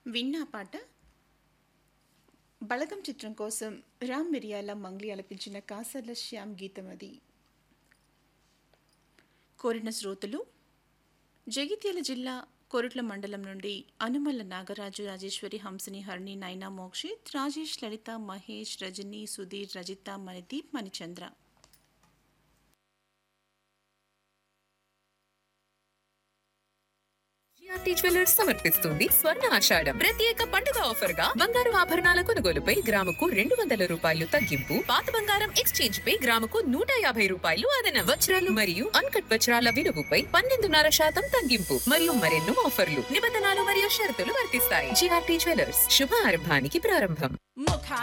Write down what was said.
విన్నా పాట బలగం చిత్రం కోసం రామ్ మిరియాల మంగ్లీ ఆలపించిన కాసర్ల శ్యామ్ గీతం అది. కోరిన శ్రోతలు జగిత్యాల జిల్లా కొరుట్ల మండలం నుండి అనుమల్ల నాగరాజు, రాజేశ్వరి, హంసిని, హరిణి, నైనా, మోక్షిత్, రాజేష్, లలిత, మహేష్, రజని, సుధీర్, రజిత, మణిదీప్, మణిచంద్ర. జిఆర్టీ జ్యువెలర్స్ సమర్పిస్తుంది స్వర్ణ ఆషాఢం ప్రత్యేక పండుగ ఆఫర్ గా బంగారు ఆభరణాల కొనుగోలుపై గ్రాముకు 200 రూపాయలు తగ్గింపు, పాత బంగారం ఎక్స్చేంజ్ పై గ్రాముకు 150 రూపాయలు అదనం, వజ్రాలు మరియు అన్కట్ వజ్రాల విలువపై 12.5% తగ్గింపు మరియు మరెన్నో ఆఫర్లు, నిబంధనలు మరియు షరతులు వర్తిస్తాయి. జిఆర్టీ జ్యువెలర్స్ శుభ ఆరంభానికి ప్రారంభం.